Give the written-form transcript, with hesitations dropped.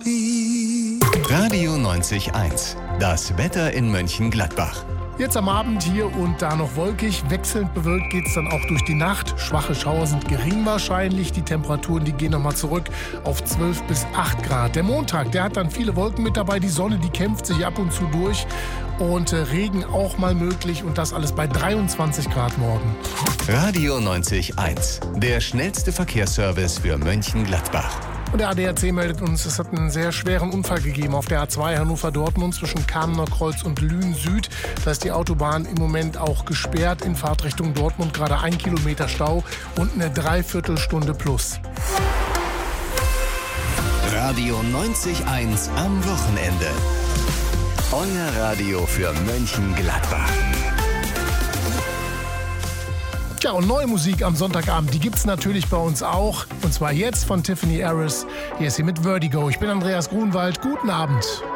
Radio 90.1, das Wetter in Mönchengladbach. Jetzt am Abend hier und da noch wolkig, wechselnd bewölkt geht es dann auch durch die Nacht. Schwache Schauer sind gering wahrscheinlich, die Temperaturen, die gehen nochmal zurück auf 12 bis 8 Grad. Der Montag, der hat dann viele Wolken mit dabei, die Sonne, die kämpft sich ab und zu durch und Regen auch mal möglich und das alles bei 23 Grad morgen. Radio 90.1, der schnellste Verkehrsservice für Mönchengladbach. Und der ADAC meldet uns, es hat einen sehr schweren Unfall gegeben auf der A2 Hannover-Dortmund zwischen Kamener Kreuz und Lünen Süd. Da ist die Autobahn im Moment auch gesperrt in Fahrtrichtung Dortmund, gerade 1 Kilometer Stau und eine Dreiviertelstunde plus. Radio 90.1 am Wochenende. Euer Radio für Mönchengladbach. Ja, und neue Musik am Sonntagabend, die gibt's natürlich bei uns auch. Und zwar jetzt von Tiffany Harris. Hier ist sie mit Vertigo. Ich bin Andreas Grunwald. Guten Abend.